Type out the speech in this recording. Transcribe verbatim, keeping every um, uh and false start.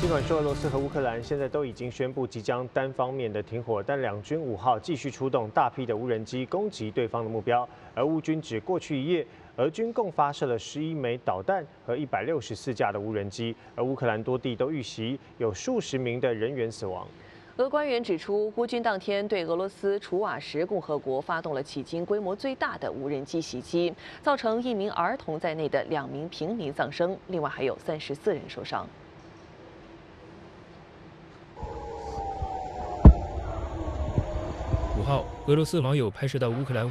尽管说俄罗斯和乌克兰现在都已经宣布即将单方面的停火，但两军五号继续出动大批的无人机攻击对方的目标。而乌军指过去一夜，俄军共发射了十一枚导弹和一百六十四架的无人机，而乌克兰多地都遇袭，有数十名的人员死亡。 俄官员指出，乌军当天对俄罗斯楚瓦什共和国发动了迄今规模最大的无人机袭击，造成一名儿童在内的两名平民丧生，另外还有三十四人受伤。 五号，俄罗斯网友拍摄到乌克兰